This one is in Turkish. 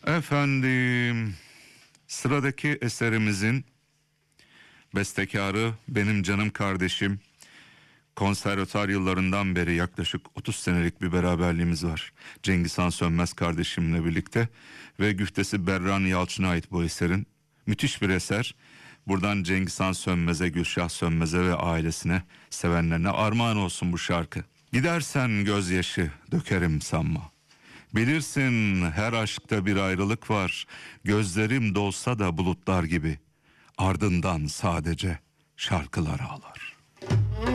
Efendim, sıradaki eserimizin bestekarı benim canım kardeşim. Konservatuar yıllarından beri yaklaşık 30 senelik bir beraberliğimiz var. Cengizhan Sönmez kardeşimle birlikte ve güftesi Berran Yalçın'a ait bu eserin. Müthiş bir eser. Buradan Cengizhan Sönmez'e, Gülşah Sönmez'e ve ailesine, sevenlerine armağan olsun bu şarkı. Gidersen gözyaşı dökerim sanma. Bilirsin her aşkta bir ayrılık var. Gözlerim dolsa da bulutlar gibi. Ardından sadece şarkılar ağlar.